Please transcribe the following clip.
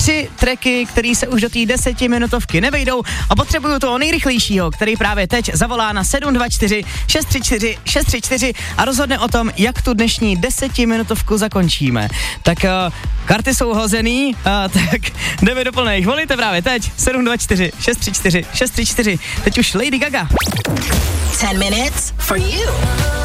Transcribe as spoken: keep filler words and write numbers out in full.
tři tracky, které se už do té desetiminutovky nevejdou a potřebuju toho nejrychlejšího, který právě teď zavolá na sedm dva čtyři šest tři čtyři šest tři čtyři a rozhodne o tom, jak tu dnešní desetiminutovku zakončíme. Tak uh, karty jsou hozený, uh, tak jdeme do plných. Volíte právě teď sedm dva čtyři šest tři čtyři šest tři čtyři. Teď už Lady Gaga. ten minutes for you.